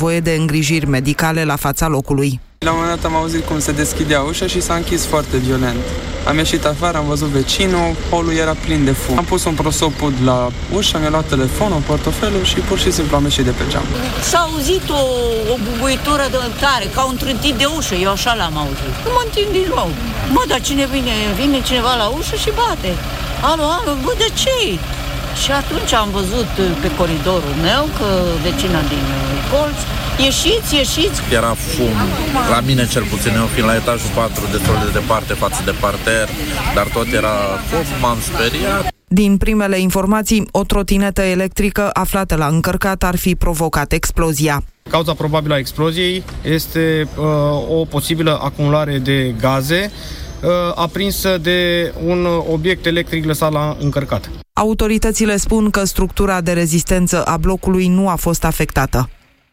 nevoie de îngrijiri medicale la fața locului. La un moment dat am auzit cum se deschidea ușa și s-a închis foarte violent. Am ieșit afară, am văzut vecinul, holul era plin de fum. Am pus un prosopul la ușă, mi-a luat telefonul, portofelul și pur și simplu am ieșit de pe geam. S-a auzit o bubuitură de tare, ca un trântit de ușă, eu așa l-am auzit. Nu mă întind din nou. Mă, dar vine cineva la ușă și bate. Alo, bă, de ce? Și atunci am văzut pe coridorul meu că vecina din colț, ieșiți. Era fum, la mine cel puțin, eu fiind la etajul 4, destul de departe față de parter, dar tot era fum, m-am speriat. Din primele informații, o trotinetă electrică aflată la încărcat ar fi provocat explozia. Cauza probabilă a exploziei este o posibilă acumulare de gaze aprinsă de un obiect electric lăsat la încărcat. Autoritățile spun că structura de rezistență a blocului nu a fost afectată.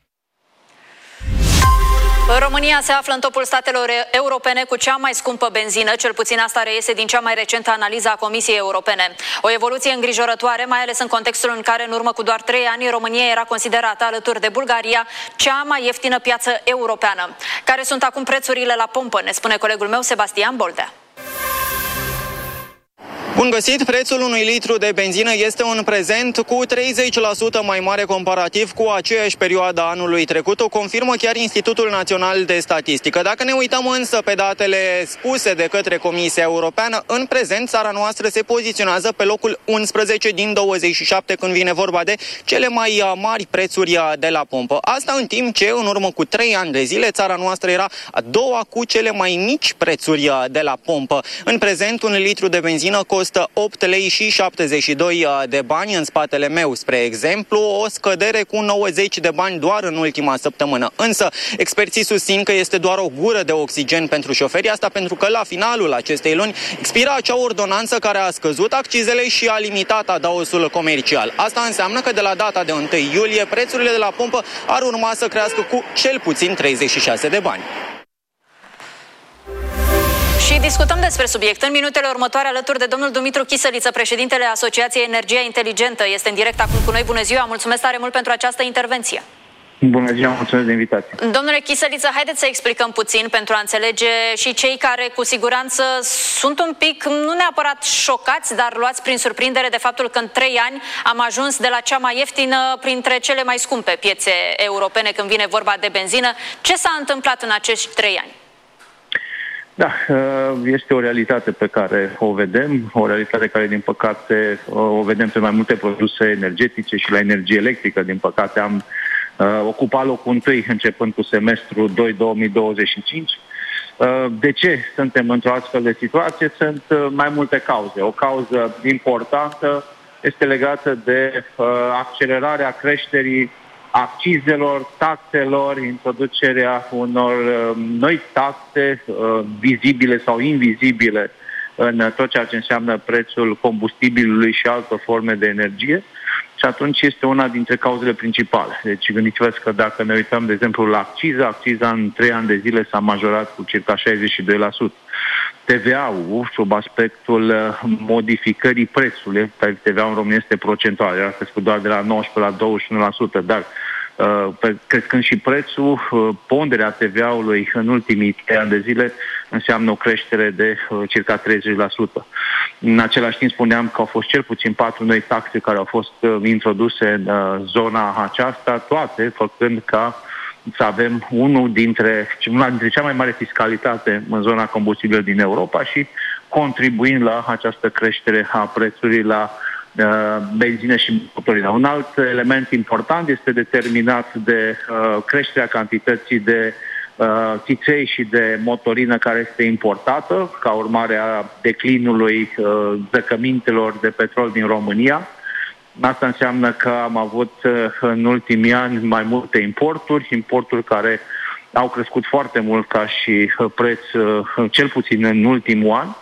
România se află în topul statelor europene cu cea mai scumpă benzină, cel puțin asta reiese din cea mai recentă analiză a Comisiei Europene. O evoluție îngrijorătoare, mai ales în contextul în care în urmă cu doar 3 ani România era considerată, alături de Bulgaria, cea mai ieftină piață europeană. Care sunt acum prețurile la pompă, ne spune colegul meu Sebastian Boldea. Bun găsit, prețul unui litru de benzină este în prezent cu 30% mai mare comparativ cu aceeași perioadă anului trecut, o confirmă chiar Institutul Național de Statistică. Dacă ne uităm însă pe datele spuse de către Comisia Europeană, în prezent țara noastră se poziționează pe locul 11 din 27 când vine vorba de cele mai mari prețuri de la pompă. Asta în timp ce în urmă cu 3 ani de zile țara noastră era a doua cu cele mai mici prețuri de la pompă. În prezent un litru de benzină costă 8 lei și 72 de bani. În spatele meu, spre exemplu, o scădere cu 90 de bani doar în ultima săptămână. Însă, experții susțin că este doar o gură de oxigen pentru șoferi, asta pentru că la finalul acestei luni expiră acea ordonanță care a scăzut accizele și a limitat adaosul comercial. Asta înseamnă că de la data de 1 iulie prețurile de la pompă ar urma să crească cu cel puțin 36 de bani. Și discutăm despre subiect în minutele următoare alături de domnul Dumitru Chisăliță, președintele Asociației Energia Inteligentă. Este în direct acum cu noi. Bună ziua, mulțumesc tare mult pentru această intervenție. Bună ziua, mulțumesc de invitație. Domnule Chisăliță, haideți să explicăm puțin pentru a înțelege și cei care cu siguranță sunt un pic, nu neapărat șocați, dar luați prin surprindere de faptul că în 3 ani am ajuns de la cea mai ieftină printre cele mai scumpe piețe europene când vine vorba de benzină. Ce s-a întâmplat în acești 3 ani? Da, este o realitate pe care o vedem, o realitate care, din păcate, o vedem pe mai multe produse energetice și la energie electrică. Din păcate, am ocupat locul întâi începând cu semestrul 2025. De ce suntem într-o astfel de situație? Sunt mai multe cauze. O cauză importantă este legată de accelerarea creșterii accizelor, taxelor, introducerea unor noi taxe vizibile sau invizibile în tot ceea ce înseamnă prețul combustibilului și alte forme de energie. Și atunci este una dintre cauzele principale. Deci gândiți-vă că dacă ne uităm, de exemplu, la acciza în 3 ani de zile s-a majorat cu circa 62%. TVA-ul, sub aspectul modificării prețului, TVA-ul în România este procentual, era crescut doar de la 19% la 21%, dar crescând și prețul, ponderea TVA-ului în ultimii 3 ani de zile înseamnă o creștere de circa 30%. În același timp spuneam că au fost cel puțin 4 noi taxe care au fost introduse în zona aceasta, toate făcând ca să avem una dintre cea mai mare fiscalitate în zona combustibilă din Europa și contribuind la această creștere a prețului la benzină și motorină. Un alt element important este determinat de creșterea cantității de țiței și de motorină care este importată ca urmare a declinului zăcămintelor de petrol din România. Asta înseamnă că am avut în ultimii ani mai multe importuri care au crescut foarte mult ca și preț, cel puțin în ultimul an.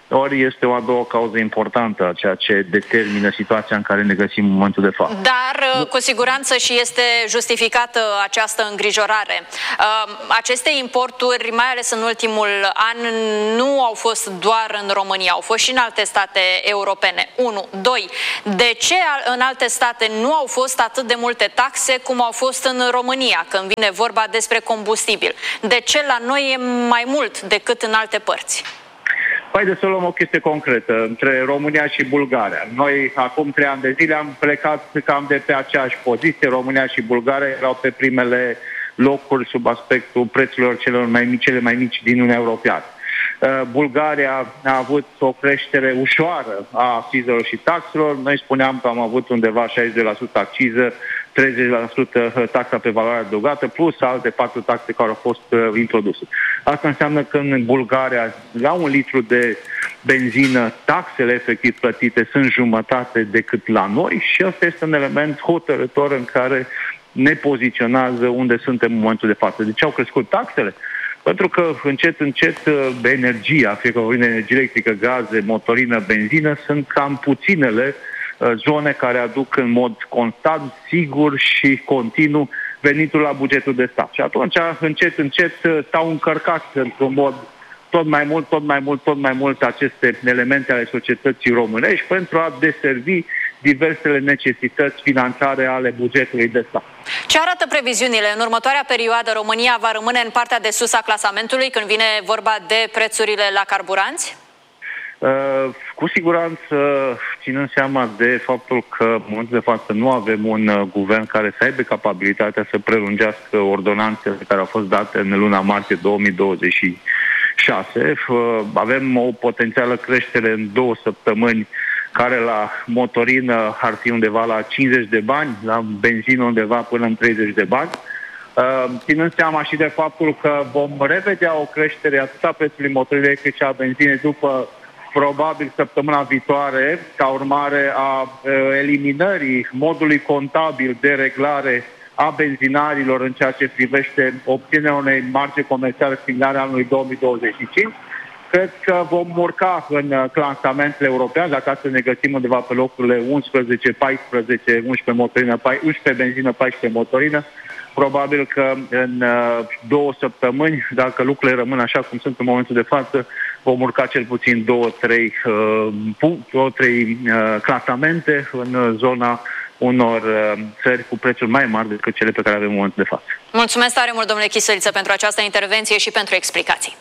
ori este o a doua cauză importantă, ceea ce determină situația în care ne găsim în momentul de față. Dar cu siguranță și este justificată această îngrijorare. Aceste importuri, mai ales în ultimul an, nu au fost doar în România, au fost și în alte state europene. 1. 2. De ce în alte state nu au fost atât de multe taxe cum au fost în România, când vine vorba despre combustibil? De ce la noi e mai mult decât în alte părți? Haideți să luăm o chestie concretă între România și Bulgaria. Noi, acum 3 ani de zile, am plecat cam de pe aceeași poziție. România și Bulgaria erau pe primele locuri sub aspectul prețurilor cele mai mici din Uniunea Europeană. Bulgaria a avut o creștere ușoară a accizelor și taxelor. Noi spuneam că am avut undeva 60% acciză, 30% taxa pe valoare adăugată, plus alte 4 taxe care au fost introduse. Asta înseamnă că în Bulgaria, la 1 litru de benzină, taxele efectiv plătite sunt jumătate decât la noi și asta este un element hotărător în care ne poziționează unde suntem în momentul de față. De ce au crescut taxele? Pentru că încet energia, fie că vorbim de energie electrică, gaze, motorină, benzină, sunt cam puținele zone care aduc în mod constant, sigur și continuu venitul la bugetul de stat. Și atunci, încet s-au încărcat într-un mod tot mai mult aceste elemente ale societății românești pentru a deservi diversele necesități financiare ale bugetului de stat. Ce arată previziunile? În următoarea perioadă România va rămâne în partea de sus a clasamentului când vine vorba de prețurile la carburanți? Cu siguranță, ținând seama de faptul că în momentul de față nu avem un guvern care să aibă capabilitatea să prelungească ordonanțele care au fost date în luna martie 2026, avem o potențială creștere în 2 săptămâni care la motorină ar fi undeva la 50 de bani, la benzină undeva până în 30 de bani. Ținând seama și de faptul că vom revedea o creștere atât a prețului motorinei cât și a benzinei după probabil săptămâna viitoare, ca urmare a eliminării modului contabil de reglare a benzinarilor în ceea ce privește obținerea unei marge comerciale similare anului 2025. Cred că vom urca în clasamentele europene, dacă să ne găsim undeva pe locurile 11, 14, 11 motorină, 11 benzină, 14 motorină. Probabil că în 2 săptămâni, dacă lucrurile rămân așa cum sunt în momentul de față, vom urca cel puțin 2-3 clasamente în zona unor țări cu prețuri mai mari decât cele pe care avem în momentul de față. Mulțumesc tare mult, domnule Chisăliță, pentru această intervenție și pentru explicații.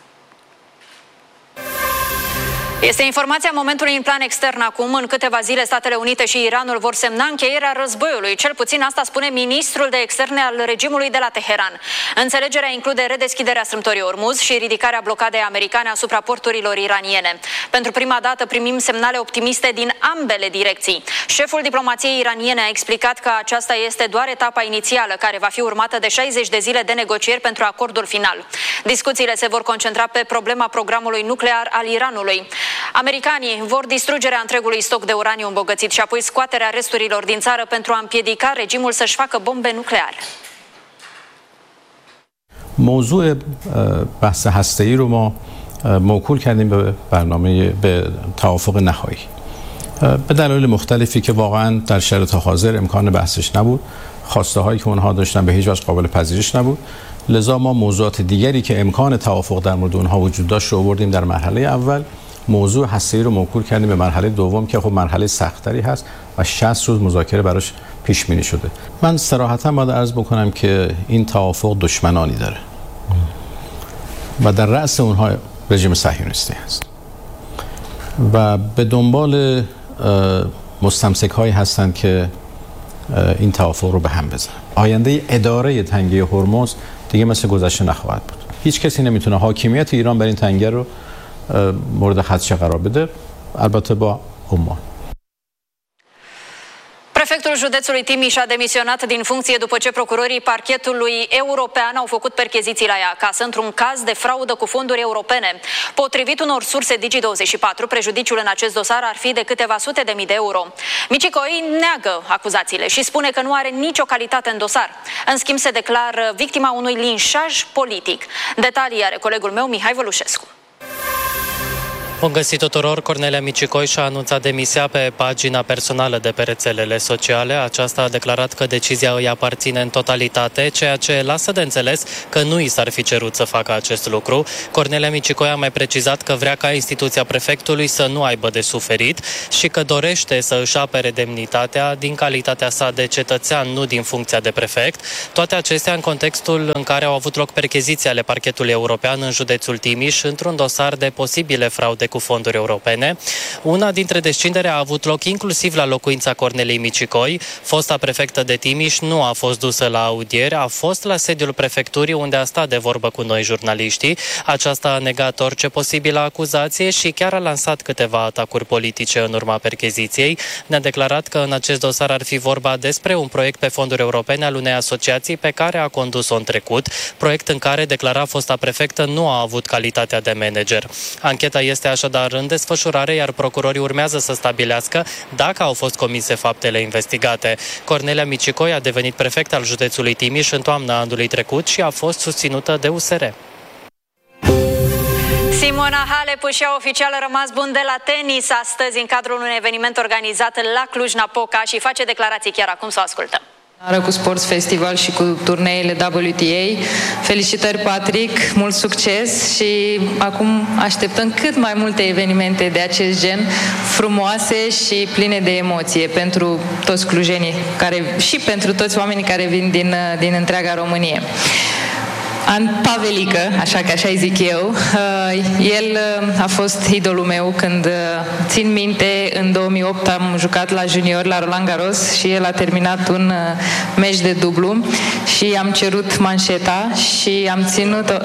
Este informația momentului în plan extern acum. În câteva zile, Statele Unite și Iranul vor semna încheierea războiului. Cel puțin asta spune ministrul de externe al regimului de la Teheran. Înțelegerea include redeschiderea strâmtorii Ormuz și ridicarea blocadei americane asupra porturilor iraniene. Pentru prima dată primim semnale optimiste din ambele direcții. Șeful diplomației iraniene a explicat că aceasta este doar etapa inițială, care va fi urmată de 60 de zile de negocieri pentru acordul final. Discuțiile se vor concentra pe problema programului nuclear al Iranului. Americanii vor distrugerea întregului stoc de uraniu îmbogățit și apoi scoaterea resturilor din țară pentru a împiedica regimul să-și facă bombe nucleare. موضوع بحث هسته‌ای رو ما موکول کردیم به برنامه به توافق نهایی به دلایل مختلفی که واقعا در شرایط حاضر امکان بحثش نبود، خواسته هایی که اونها داشتن به هیچ وجه قابل پذیرش نبود، لذا ما موضوعات دیگری که امکان توافق در مورد اونها وجود داشت رو آوردیم در مرحله اول. موضوع هسته‌ای رو موکول کردیم به مرحله دوم که خب مرحله سخت‌تری هست و 60 روز مذاکره براش پیش بینی شده. من صراحتاً باید عرض بکنم که این توافق دشمنانی داره و در رأس اونها رژیم صهیونیستی هست و به دنبال مستمسک‌هایی هستند که این توافق رو به هم بزنن. آینده اداره تنگه هرمز دیگه مثل گذشته نخواهد بود. هیچ کسی نمیتونه حاکمیت ایران بر این تنگه رو مورد خدشه قرار بده، البته با عمان. Prefectul județului Timiș a demisionat din funcție după ce procurorii parchetului european au făcut percheziții la ea acasă într-un caz de fraudă cu fonduri europene. Potrivit unor surse Digi24, prejudiciul în acest dosar ar fi de câteva sute de mii de euro. Micicoi neagă acuzațiile și spune că nu are nicio calitate în dosar. În schimb, se declară victima unui linșaj politic. Detalii are colegul meu Mihai Vălușescu. Bun găsit tuturor! Cornelia Micicoi și-a anunțat demisia pe pagina personală de pe rețelele sociale. Aceasta a declarat că decizia îi aparține în totalitate, ceea ce lasă de înțeles că nu i s-ar fi cerut să facă acest lucru. Cornelia Micicoi a mai precizat că vrea ca instituția prefectului să nu aibă de suferit și că dorește să își apere demnitatea din calitatea sa de cetățean, nu din funcția de prefect. Toate acestea în contextul în care au avut loc percheziții ale Parchetului European în județul Timiș într-un dosar de posibile fraude cu fonduri europene. Una dintre descindere a avut loc inclusiv la locuința Corneliei Micicoi. Fosta prefectă de Timiș nu a fost dusă la audiere, a fost la sediul prefecturii unde a stat de vorbă cu noi jurnaliștii. Aceasta a negat orice posibilă acuzație și chiar a lansat câteva atacuri politice în urma percheziției. Ne-a declarat că în acest dosar ar fi vorba despre un proiect pe fonduri europene al unei asociații pe care a condus-o în trecut, proiect în care, declara fosta prefectă, nu a avut calitatea de manager. Ancheta este așadar în desfășurare, iar procurorii urmează să stabilească dacă au fost comise faptele investigate. Cornelia Micicoi a devenit prefect al județului Timiș în toamna anului trecut și a fost susținută de USR. Simona Halep și-a oficial rămas bun de la tenis astăzi în cadrul unui eveniment organizat la Cluj-Napoca și face declarații chiar acum, să o ascultăm. Cu Sports Festival și cu turneile WTA. Felicitări, Patrick, mult succes și acum așteptăm cât mai multe evenimente de acest gen, frumoase și pline de emoție pentru toți clujenii și pentru toți oamenii care vin din întreaga Românie. Pavelică, așa îi zic eu. El a fost idolul meu când, țin minte, în 2008 am jucat la junior la Roland Garros și el a terminat un meci de dublu și am cerut manșeta și am ținut-o,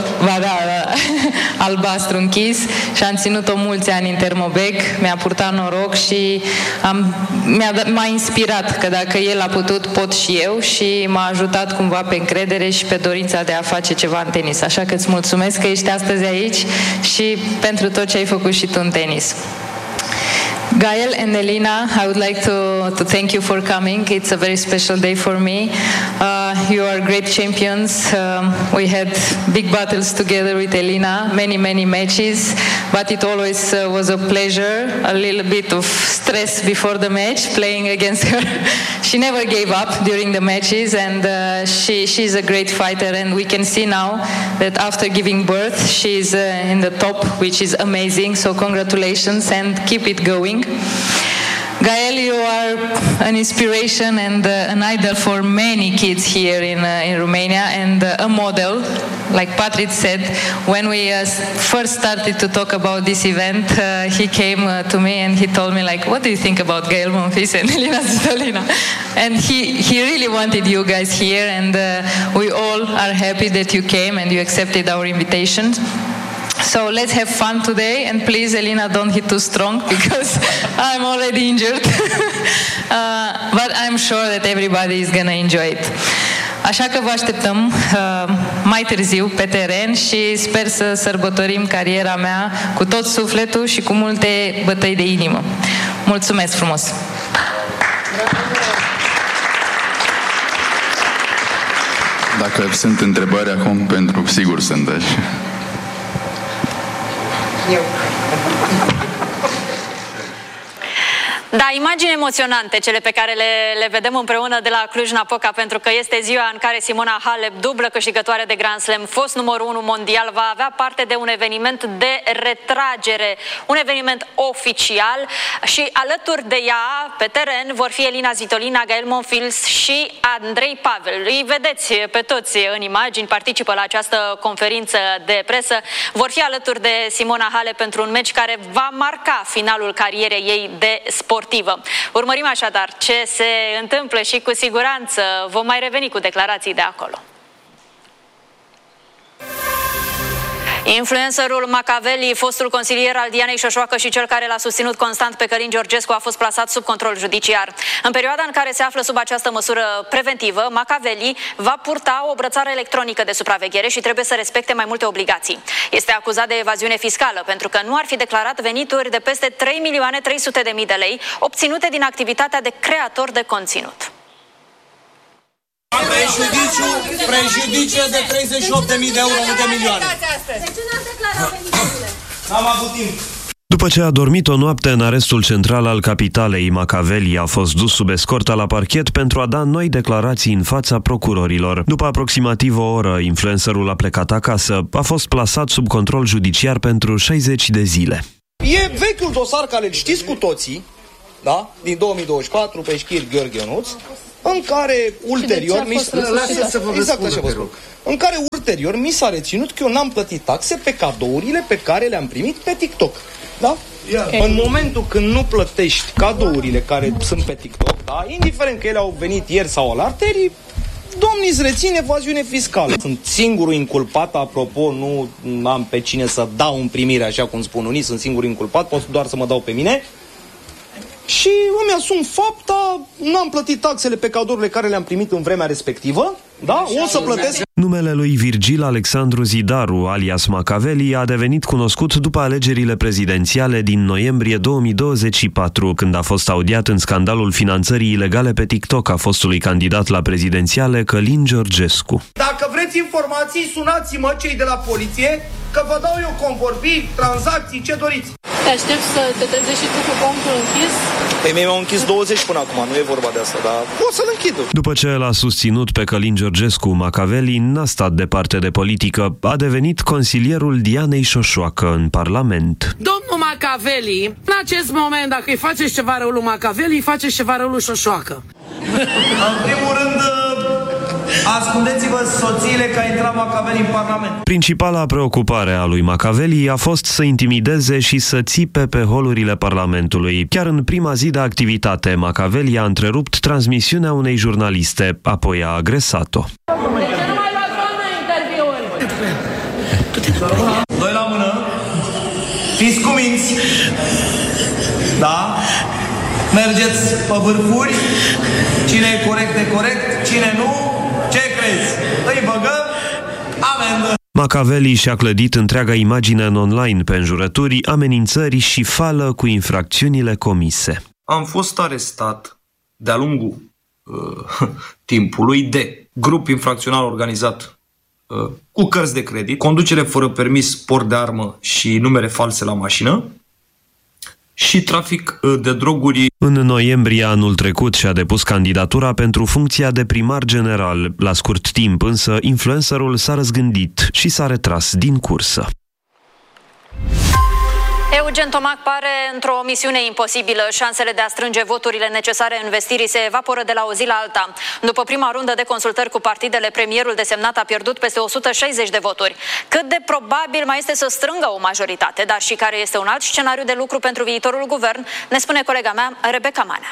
albastru închis, și am ținut-o mulți ani în termobec. Mi-a purtat noroc și m-a inspirat că dacă el a putut, pot și eu, și m-a ajutat cumva pe încredere și pe dorința de a face ceva în tenis. Așa că îți mulțumesc că ești astăzi aici și pentru tot ce ai făcut și tu în tenis. Gael and Elina, I would like to thank you for coming. It's a very special day for me. You are great champions. We had big battles together with Elina, many matches, but it always was a pleasure. A little bit of stress before the match, playing against her. She never gave up during the matches, and she's a great fighter, and we can see now that after giving birth, she's in the top, which is amazing. So congratulations and keep it going. Gael, you are an inspiration and an idol for many kids here in Romania, and a model. Like Patrick said, when we first started to talk about this event, he came to me and he told me, like, what do you think about Gael Monfils and Elina Svitolina? And he really wanted you guys here, and we all are happy that you came and you accepted our invitation. So let's have fun today, and please, Elina, don't hit too strong because I'm already injured. But I'm sure that everybody is gonna enjoy it. Așa că vă așteptăm mai târziu pe teren și sper să sărbătorim cariera mea cu tot sufletul și cu multe bătăi de inimă. Mulțumesc frumos! Dacă sunt întrebări acum, pentru sigur sunt aici. Da, imagini emoționante cele pe care le vedem împreună de la Cluj-Napoca, pentru că este ziua în care Simona Halep, dublă câștigătoare de Grand Slam, fost numărul 1 mondial, va avea parte de un eveniment de retragere, un eveniment oficial, și alături de ea, pe teren, vor fi Elina Svitolina, Gael Monfils și Andrei Pavel. Îi vedeți pe toți în imagini, participă la această conferință de presă, vor fi alături de Simona Halep pentru un meci care va marca finalul carierei ei de sportivă. Urmărim așadar ce se întâmplă și cu siguranță vom mai reveni cu declarații de acolo. Influencerul Machiavelli, fostul consilier al Dianei Șoșoacă și cel care l-a susținut constant pe Călin Georgescu, a fost plasat sub control judiciar. În perioada în care se află sub această măsură preventivă, Machiavelli va purta o brățară electronică de supraveghere și trebuie să respecte mai multe obligații. Este acuzat de evaziune fiscală pentru că nu ar fi declarat venituri de peste 3.300.000 de lei obținute din activitatea de creator de conținut. Prejudiciu de 38.000 de euro, nu de milioane. N-am avut timp. După ce a dormit o noapte în arestul central al capitalei, Makaveli a fost dus sub escortă la parchet pentru a da noi declarații în fața procurorilor. După aproximativ o oră, influencerul a plecat acasă. A fost plasat sub control judiciar pentru 60 de zile. E vechiul dosar care îl știți cu toții, da? Din 2024, pe Șchir Gheorghe Ionuț, în care ulterior mi s-a reținut că eu n-am plătit taxe pe cadourile pe care le-am primit pe TikTok. Da? În momentul când nu plătești cadourile care sunt pe TikTok, da? Indiferent că ele au venit ieri sau alaltări, domnii îți rețin evaziune fiscală. Sunt singurul inculpat, apropo, nu am pe cine să dau în primire, așa cum spun unii, sunt singurul inculpat, pot doar să mă dau pe mine. Și îmi asum fapta, n-am plătit taxele pe cadourile care le-am primit în vremea respectivă, da? O să plătesc. Numele lui Virgil Alexandru Zidaru, alias Makaveli, a devenit cunoscut după alegerile prezidențiale din noiembrie 2024, când a fost audiat în scandalul finanțării ilegale pe TikTok a fostului candidat la prezidențiale Călin Georgescu. Dacă vreți informații, sunați-mă cei de la poliție, că vă dau eu convorbiri, tranzacții, ce doriți. Te aștept să te trezești și tu cu contul închis? Păi mie m-au închis 20 până acum, nu e vorba de asta, dar pot să-l închid. După ce l-a susținut pe Călin Georgescu, Makaveli n-a stat departe de politică, a devenit consilierul Dianei Șoșoacă în Parlament. Domnul Makaveli, în acest moment, dacă îi faceți ceva rău lui Makaveli, îi faceți ceva rău lui Șoșoacă. În primul rând, ascundeți-vă soțiile că a intrat Makaveli în Parlament. Principala preocupare a lui Makaveli a fost să intimideze și să țipe pe holurile Parlamentului. Chiar în prima zi de activitate, Makaveli a întrerupt transmisiunea unei jurnaliste, apoi a agresat-o. Doi la mână, fiți cuminți, da? Mergeți pe vârfuri, cine e corect e corect, cine nu, ce crezi? Îi băgăm, amendă. Makaveli și-a clădit întreaga imagine în online pe înjurături, amenințări și fală cu infracțiunile comise. Am fost arestat de-a lungul timpului de grup infracțional organizat cu cărți de credit, conducere fără permis, port de armă și numere false la mașină și trafic de droguri. În noiembrie anul trecut și-a depus candidatura pentru funcția de primar general. La scurt timp însă, influencerul s-a răzgândit și s-a retras din cursă. Eugen Tomac pare într-o misiune imposibilă. Șansele de a strânge voturile necesare investirii se evaporă de la o zi la alta. După prima rundă de consultări cu partidele, premierul desemnat a pierdut peste 160 de voturi. Cât de probabil mai este să strângă o majoritate, dar și care este un alt scenariu de lucru pentru viitorul guvern, ne spune colega mea, Rebecca Manea.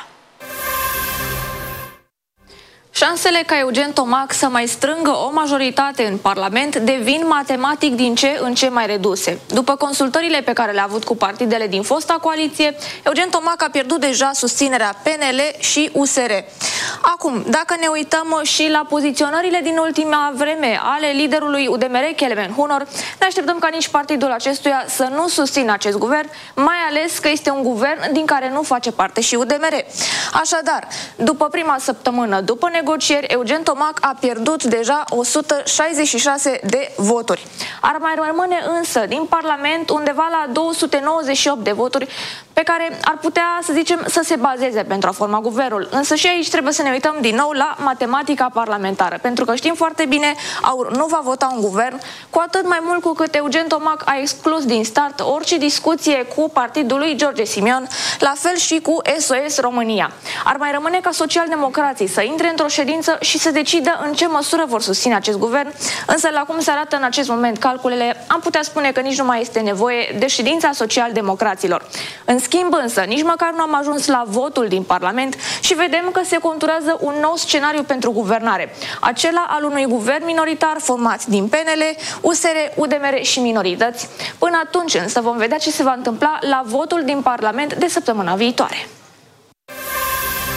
Șansele ca Eugen Tomac să mai strângă o majoritate în Parlament devin matematic din ce în ce mai reduse. După consultările pe care le-a avut cu partidele din fosta coaliție, Eugen Tomac a pierdut deja susținerea PNL și USR. Acum, dacă ne uităm și la poziționările din ultima vreme ale liderului UDMR, Kelemen Hunor, ne așteptăm ca nici partidul acestuia să nu susțină acest guvern, mai ales că este un guvern din care nu face parte și UDMR. Așadar, după prima săptămână, după negocieri, Eugen Tomac a pierdut deja 166 de voturi. Ar mai rămâne însă din Parlament undeva la 298 de voturi pe care ar putea, să zicem, să se bazeze pentru a forma guvernul. Însă și aici trebuie să ne uităm din nou la matematica parlamentară, pentru că știm foarte bine, AUR nu va vota un guvern, cu atât mai mult cu cât Eugen Tomac a exclus din start orice discuție cu partidul lui George Simion, la fel și cu SOS România. Ar mai rămâne ca socialdemocrații să intre într-o ședință și să decidă în ce măsură vor susține acest guvern, însă la cum se arată în acest moment calculele, am putea spune că nici nu mai este nevoie de ședința social-democraților. În schimb însă, nici măcar nu am ajuns la votul din Parlament și vedem că se conturează un nou scenariu pentru guvernare, acela al unui guvern minoritar format din PNL, USR, UDMR și minorități. Până atunci însă vom vedea ce se va întâmpla la votul din Parlament de săptămâna viitoare.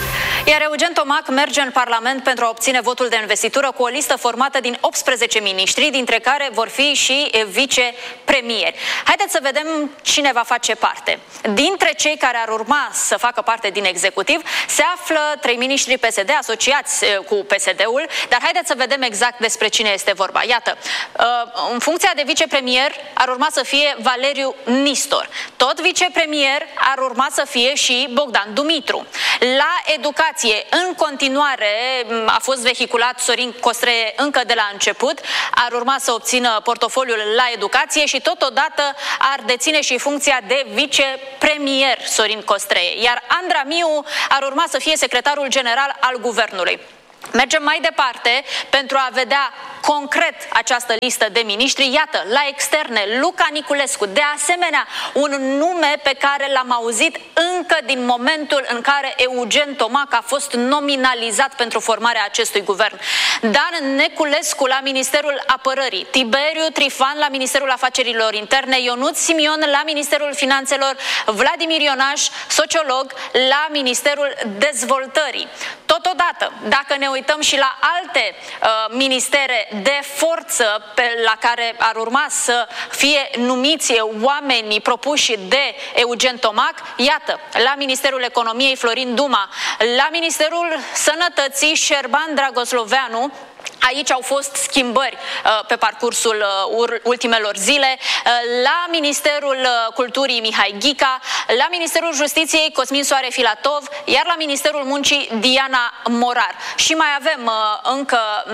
Iar Eugen Tomac merge în Parlament pentru a obține votul de investitură cu o listă formată din 18 miniștri, dintre care vor fi și vicepremieri. Haideți să vedem cine va face parte. Dintre cei care ar urma să facă parte din executiv se află 3 miniștri PSD asociați cu PSD-ul, dar haideți să vedem exact despre cine este vorba. Iată, în funcția de vicepremier ar urma să fie Valeriu Nistor. Tot vicepremier ar urma să fie și Bogdan Dumitru. La educație, în continuare, a fost vehiculat Sorin Costree încă de la început, ar urma să obțină portofoliul la educație și totodată ar deține și funcția de vicepremier Sorin Costree. Iar Andra Miu ar urma să fie secretarul general al guvernului. Mergem mai departe pentru a vedea concret această listă de miniștri. Iată, la externe, Luca Niculescu, de asemenea, un nume pe care l-am auzit încă din momentul în care Eugen Tomac a fost nominalizat pentru formarea acestui guvern. Dan Neculescu la Ministerul Apărării, Tiberiu Trifan la Ministerul Afacerilor Interne, Ionuț Simion la Ministerul Finanțelor, Vladimir Ionaș, sociolog, la Ministerul Dezvoltării. Totodată, dacă ne uităm și la alte ministere de forță la care ar urma să fie numiți oameni propuși de Eugen Tomac, iată, la Ministerul Economiei Florin Duma, la Ministerul Sănătății Șerban Dragosloveanu. Aici au fost schimbări pe parcursul ultimelor zile. La Ministerul Culturii Mihai Ghica, la Ministerul Justiției Cosmin Soare Filatov, iar la Ministerul Muncii Diana Morar. Și mai avem încă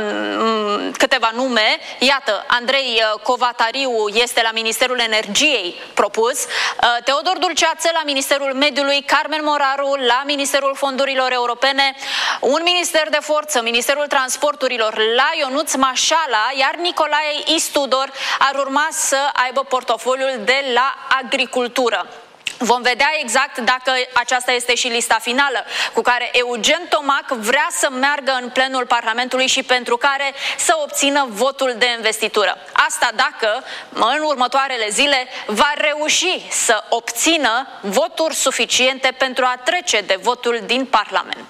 câteva nume. Iată, Andrei Covatariu este la Ministerul Energiei propus, Teodor Dulceață la Ministerul Mediului, Carmen Moraru la Ministerul Fondurilor Europene, un minister de forță, Ministerul Transporturilor, la Ionuț Mașala, iar Nicolae Istudor ar urma să aibă portofoliul de la agricultură. Vom vedea exact dacă aceasta este și lista finală cu care Eugen Tomac vrea să meargă în plenul Parlamentului și pentru care să obțină votul de investitură. Asta dacă în următoarele zile va reuși să obțină voturi suficiente pentru a trece de votul din Parlament.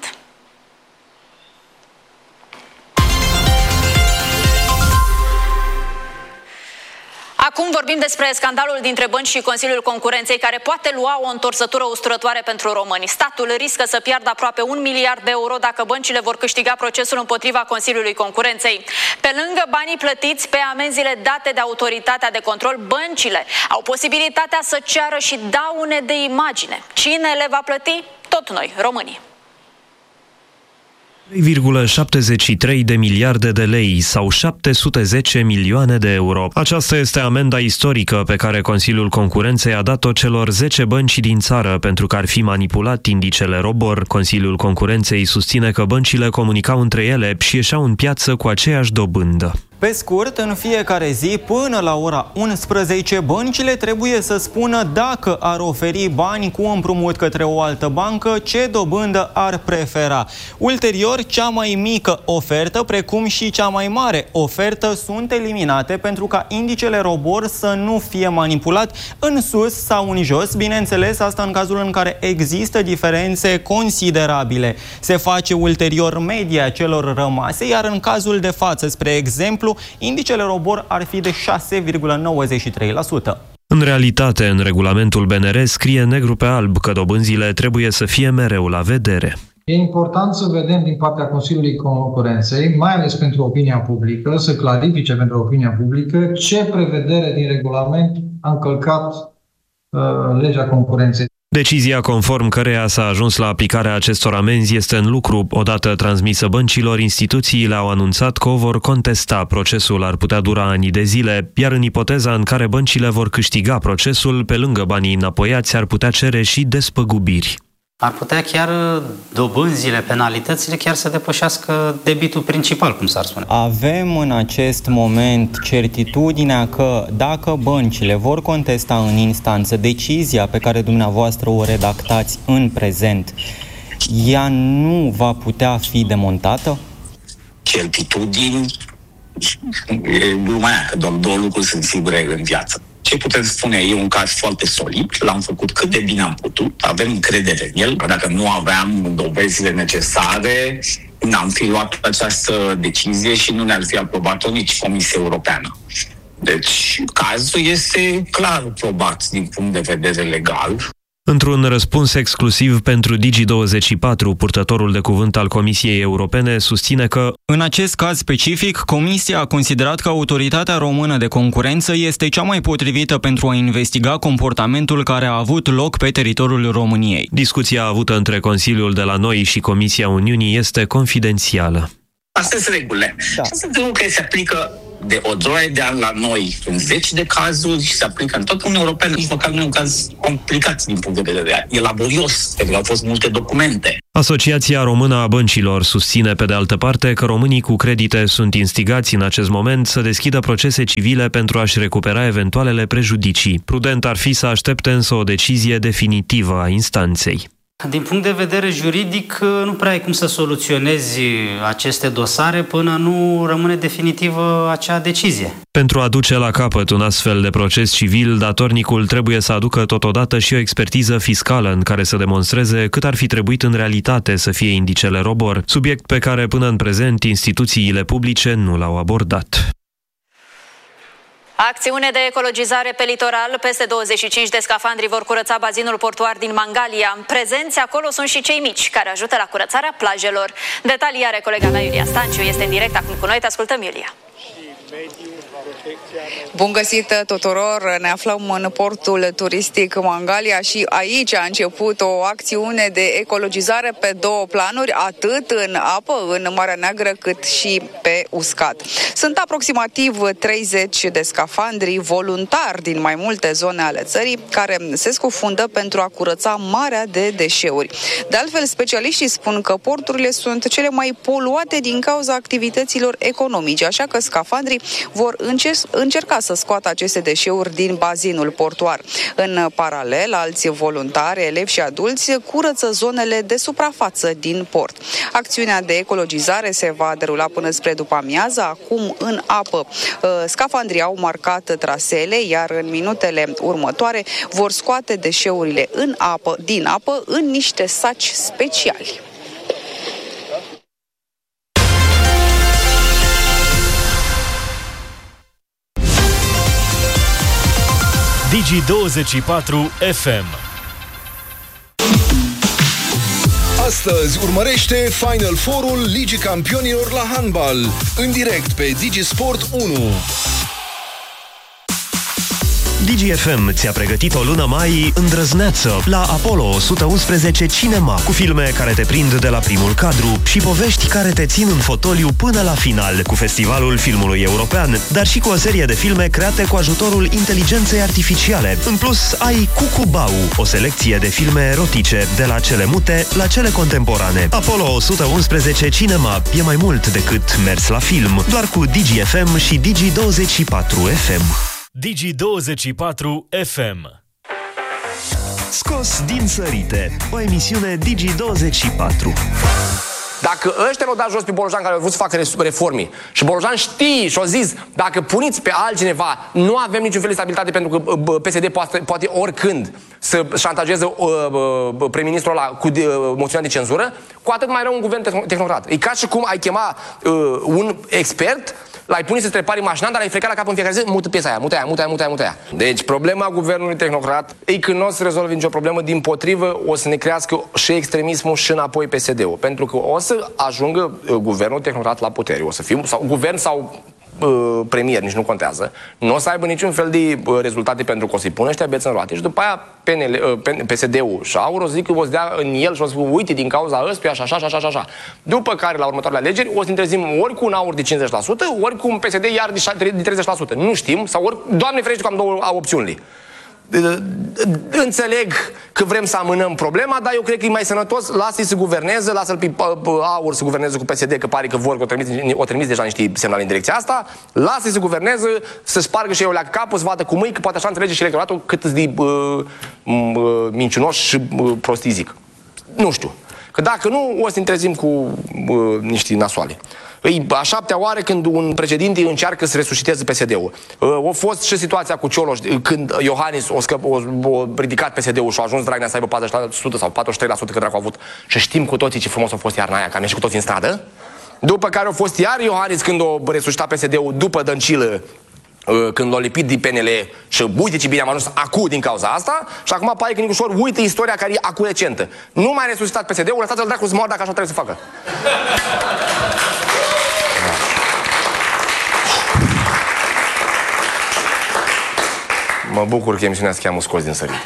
Acum vorbim despre scandalul dintre bănci și Consiliul Concurenței, care poate lua o întorsătură usturătoare pentru români. Statul riscă să piardă aproape 1 miliard de euro dacă băncile vor câștiga procesul împotriva Consiliului Concurenței. Pe lângă banii plătiți pe amenziile date de autoritatea de control, băncile au posibilitatea să ceară și daune de imagine. Cine le va plăti? Tot noi, românii. 3,73 de miliarde de lei sau 710 milioane de euro. Aceasta este amenda istorică pe care Consiliul Concurenței a dat-o celor 10 bănci din țară pentru că ar fi manipulat indicele ROBOR. Consiliul Concurenței susține că băncile comunicau între ele și ieșeau în piață cu aceeași dobândă. Pe scurt, în fiecare zi, până la ora 11, băncile trebuie să spună dacă ar oferi bani cu împrumut către o altă bancă, ce dobândă ar prefera. Ulterior, cea mai mică ofertă, precum și cea mai mare ofertă, sunt eliminate pentru ca indicele ROBOR să nu fie manipulat în sus sau în jos. Bineînțeles, asta în cazul în care există diferențe considerabile. Se face ulterior media celor rămase, iar în cazul de față, spre exemplu, indicele ROBOR ar fi de 6,93%. În realitate, în regulamentul BNR scrie negru pe alb că dobânzile trebuie să fie mereu la vedere. E important să vedem din partea Consiliului Concurenței, mai ales pentru opinia publică, să clarifice pentru opinia publică ce prevedere din regulament a încălcat legea concurenței. Decizia conform căreia s-a ajuns la aplicarea acestor amenzi este în lucru. Odată transmisă băncilor, instituțiile au anunțat că o vor contesta. Procesul ar putea dura ani de zile, iar în ipoteza în care băncile vor câștiga procesul, pe lângă banii înapoiați, ar putea cere și despăgubiri. Ar putea chiar dobânzile, penalitățile, chiar să depășească debitul principal, cum s-ar spune. Avem în acest moment certitudinea că dacă băncile vor contesta în instanță decizia pe care dumneavoastră o redactați în prezent, ea nu va putea fi demontată? Certitudini, numai că doar două lucruri sunt sigure în viață. Ce putem spune? E un caz foarte solid, l-am făcut cât de bine am putut, avem încredere în el. Dacă nu aveam dovezile necesare, n-am fi luat această decizie și nu ne-ar fi aprobat-o nici Comisia Europeană. Deci, cazul este clar probat din punct de vedere legal. Într-un răspuns exclusiv pentru Digi24, purtătorul de cuvânt al Comisiei Europene susține că în acest caz specific, Comisia a considerat că Autoritatea Română de Concurență este cea mai potrivită pentru a investiga comportamentul care a avut loc pe teritoriul României. Discuția avută între Consiliul de la noi și Comisia Uniunii este confidențială. Astea sunt regulile. Da. Și sunt lucruri care se aplică de o droaie de ani la noi în 10 de cazuri și se aplică în tot Uniunea Europeană. Nici măcar nu e un caz complicat din punct de vedere. E laborios, pentru că au fost multe documente. Asociația Română a Băncilor susține pe de altă parte că românii cu credite sunt instigați în acest moment să deschidă procese civile pentru a-și recupera eventualele prejudicii. Prudent ar fi să aștepte însă o decizie definitivă a instanței. Din punct de vedere juridic, nu prea ai cum să soluționezi aceste dosare până nu rămâne definitivă acea decizie. Pentru a duce la capăt un astfel de proces civil, datornicul trebuie să aducă totodată și o expertiză fiscală în care să demonstreze cât ar fi trebuit în realitate să fie indicele ROBOR, subiect pe care până în prezent instituțiile publice nu l-au abordat. Acțiune de ecologizare pe litoral. Peste 25 de scafandri vor curăța bazinul portuar din Mangalia. Prezenți acolo sunt și cei mici, care ajută la curățarea plajelor. Detalii are colega mea Iulia Stanciu. Este în direct acum cu noi. Te ascultăm, Iulia. Bun găsit tuturor! Ne aflăm în portul turistic Mangalia și aici a început o acțiune de ecologizare pe două planuri, atât în apă, în Marea Neagră, cât și pe uscat. Sunt aproximativ 30 de scafandri voluntari din mai multe zone ale țării care se scufundă pentru a curăța marea de deșeuri. De altfel, specialiștii spun că porturile sunt cele mai poluate din cauza activităților economice, așa că scafandrii vor încerca să scoată aceste deșeuri din bazinul portuar. În paralel, alți voluntari, elevi și adulți curăță zonele de suprafață din port. Acțiunea de ecologizare se va derula până spre după amiază. Acum, în apă, scafandrii au marcat traseele, iar în minutele următoare vor scoate deșeurile din apă în niște saci speciali. Digi24 FM. Astăzi urmărește Final Four-ul Ligii Campionilor la handbal, în direct pe DigiSport 1. DigiFM ți-a pregătit o lună mai îndrăzneață la Apollo 111 Cinema, cu filme care te prind de la primul cadru și povești care te țin în fotoliu până la final, cu Festivalul Filmului European, dar și cu o serie de filme create cu ajutorul inteligenței artificiale. În plus, ai Cucubau, o selecție de filme erotice, de la cele mute la cele contemporane. Apollo 111 Cinema e mai mult decât mers la film, doar cu DigiFM și Digi24 FM. Digi24 FM. Scos din sărite, o emisiune Digi24. Dacă ăștia l-au dat jos pe Bolojan, care au vrut să facă reforme, și Bolojan știe și-a zis, dacă puniți pe altcineva, nu avem niciun fel de stabilitate, pentru că PSD poate oricând să șantajeze prim-ministrul ăla cu moțiunea de cenzură, cu atât mai rău un guvern tehnocrat. E ca și cum ai chema un expert, l-ai pune să-ți repari mașina, dar l-ai frecat la cap în fiecare zi, mută piesa aia, mută aia. Deci problema guvernului tehnocrat e că nu o să rezolve nicio problemă, dimpotrivă o să ne crească și extremismul și înapoi PSD-ul. Pentru că o să ajungă guvernul tehnocrat la putere, o să fie, sau guvern sau premier, nici nu contează, nu o să aibă niciun fel de rezultate, pentru că o să-i pună ăștia beți în roate. Și după aia PSD-ul și AUR o să zic că o să dea în el și o să spun, uite, din cauza ăstuia, așa. După care, la următoarele alegeri, o să ne trezim ori cu un AUR de 50%, ori cu un PSD iar de 30%. Nu știm, sau ori, Doamne ferește, că am două opțiuni. Înțeleg că vrem să amânăm problema, dar eu cred că e mai sănătos, lasă-i să guverneze, lasă-l pe AUR să guverneze cu PSD, că pare că vor, că o trimis deja niște semnale în direcția asta, lasă-i să guverneze, să spargă și eu la capul, să vadă cu mâini, că poate așa înțelege și electoratul cât de mincinoși și prostizic. Nu știu. Că dacă nu, o să ne trezim cu niște nasoale. E a 7-a oară când un președinte încearcă să resusciteze PSD-ul. A fost și situația cu Cioloș, când Iohannis o ridicat PSD-ul și a ajuns Dragnea să aibă 40% sau 43% cât dracu a avut. Și știm cu toții ce frumos a fost iarna aia, că am ieșit cu toții în stradă. După care a fost iar Iohannis când o resuscita PSD-ul după Dăncilă, când l-a lipit din PNL și uite ce bine am ajuns acu din cauza asta și acum pare că Nicușor uite istoria care e acu recentă. Nu mai resuscitat PSD-ul, lăsați-l dracu să moară dacă așa trebuie să facă. Mă bucur că emisiunea se cheamă Scoți din Sărite.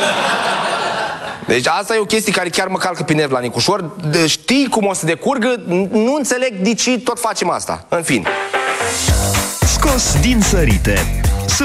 Deci asta e o chestie care chiar mă calcă pe nervi la Nicușor. Știi cum o să decurgă, nu înțeleg de ce tot facem asta. În fine. Scos din Sărite.